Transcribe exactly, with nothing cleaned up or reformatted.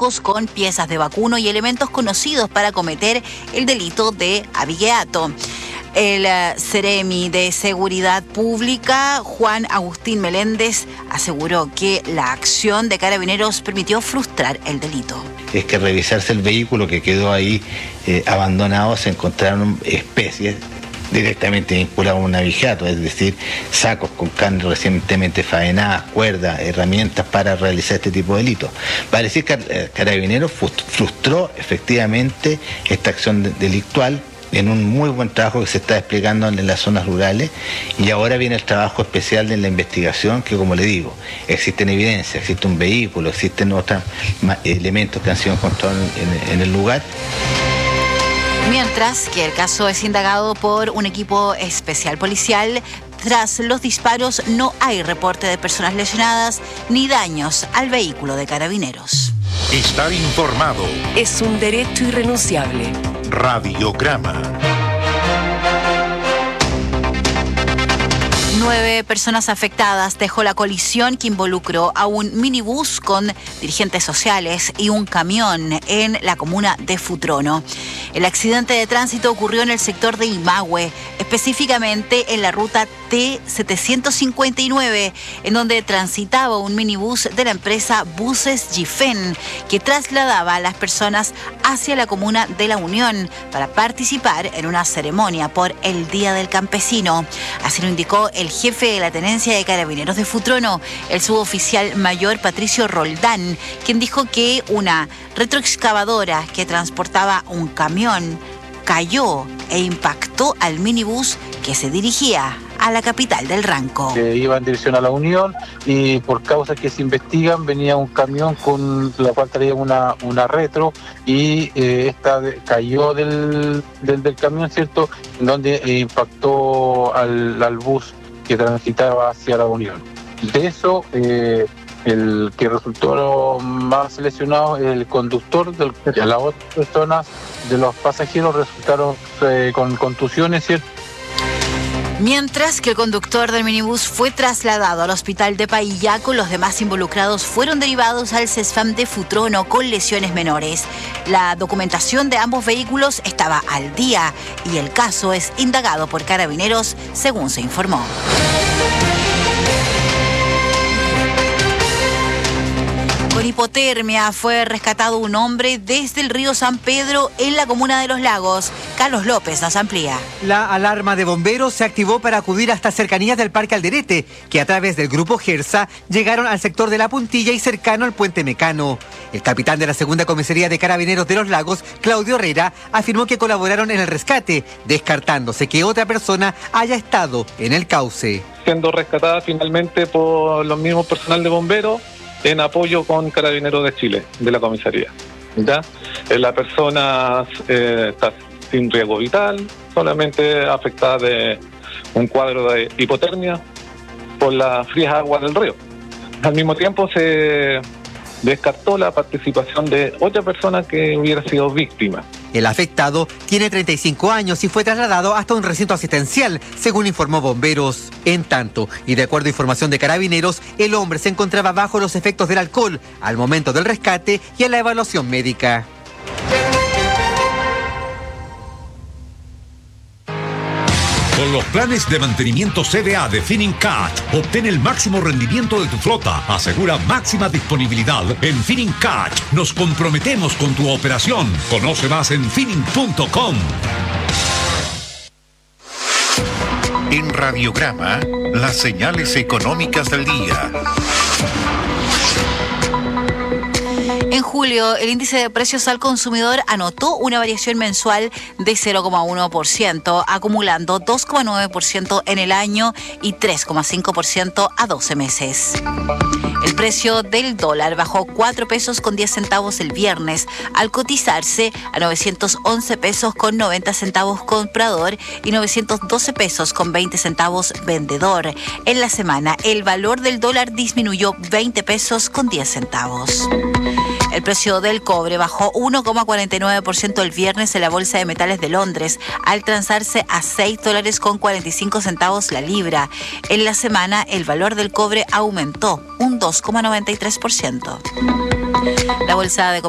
sacos con piezas de vacuno y elementos conocidos para cometer el delito de abigeato. El uh, Ceremi de Seguridad Pública, Juan Agustín Meléndez, aseguró que la acción de Carabineros permitió frustrar el delito. Es que revisarse el vehículo que quedó ahí eh, abandonado, se encontraron especies directamente vinculadas a un abigeato, es decir, sacos con carne recientemente faenadas, cuerdas, herramientas para realizar este tipo de delitos. Vale decir que Carabineros frustró efectivamente esta acción delictual en un muy buen trabajo que se está desplegando en las zonas rurales, y ahora viene el trabajo especial de la investigación, que, como le digo, existen evidencias, existe un vehículo, existen otros elementos que han sido encontrados en, en el lugar. Mientras que el caso es indagado por un equipo especial policial. Tras los disparos no hay reporte de personas lesionadas ni daños al vehículo de Carabineros. Estar informado es un derecho irrenunciable. Radiograma. Nueve personas afectadas dejó la colisión que involucró a un minibús con dirigentes sociales y un camión en la comuna de Futrono. El accidente de tránsito ocurrió en el sector de Imahue, específicamente en la ruta T setecientos cincuenta y nueve, en donde transitaba un minibús de la empresa Buses Gifen, que trasladaba a las personas hacia la comuna de La Unión para participar en una ceremonia por el Día del Campesino. Así lo indicó el jefe de la Tenencia de Carabineros de Futrono, el suboficial mayor Patricio Roldán, quien dijo que una retroexcavadora que transportaba un camión cayó e impactó al minibús que se dirigía a la capital del Ranco. Que iba en dirección a La Unión, y por causas que se investigan venía un camión con la cual traía una, una retro, y eh, esta de, cayó del, del, del camión, ¿cierto?, donde eh, impactó al, al bus que transitaba hacia La Unión. De eso, eh, el que resultó más lesionado es el conductor, del, y a las otras personas de los pasajeros resultaron eh, con contusiones, ¿cierto? Mientras que el conductor del minibús fue trasladado al hospital de Paillaco, los demás involucrados fueron derivados al CESFAM de Futrono con lesiones menores. La documentación de ambos vehículos estaba al día y el caso es indagado por Carabineros, según se informó. Con hipotermia fue rescatado un hombre desde el río San Pedro en la comuna de Los Lagos. Carlos López nos amplía. La alarma de bomberos se activó para acudir hasta cercanías del Parque Alderete, que a través del grupo Gersa llegaron al sector de La Puntilla y cercano al Puente Mecano. El capitán de la segunda comisaría de Carabineros de Los Lagos, Claudio Herrera, afirmó que colaboraron en el rescate, descartándose que otra persona haya estado en el cauce. Siendo rescatada finalmente por los mismos personal de bomberos, en apoyo con Carabineros de Chile, de la comisaría. ¿Ya? La persona eh, está sin riesgo vital, solamente afectada de un cuadro de hipotermia por las frías aguas del río. Al mismo tiempo se descartó la participación de otra persona que hubiera sido víctima. El afectado tiene treinta y cinco años y fue trasladado hasta un recinto asistencial, según informó Bomberos. En tanto, y de acuerdo a información de Carabineros, el hombre se encontraba bajo los efectos del alcohol al momento del rescate y a la evaluación médica. Con los planes de mantenimiento C V A de Finincat, obtén el máximo rendimiento de tu flota. Asegura máxima disponibilidad. En Finincat nos comprometemos con tu operación. Conoce más en Finin punto com. En Radiograma, las señales económicas del día. En julio, el índice de precios al consumidor anotó una variación mensual de cero coma uno por ciento, acumulando dos coma nueve por ciento en el año y tres coma cinco por ciento a doce meses. El precio del dólar bajó cuatro pesos con diez centavos el viernes, al cotizarse a novecientos once pesos con noventa centavos comprador y novecientos doce pesos con veinte centavos vendedor. En la semana, el valor del dólar disminuyó veinte pesos con diez centavos. El precio del cobre bajó uno coma cuarenta y nueve por ciento el viernes en la Bolsa de Metales de Londres, al transarse a seis dólares con cuarenta y cinco centavos la libra. En la semana, el valor del cobre aumentó un dos coma noventa y tres por ciento. La Bolsa de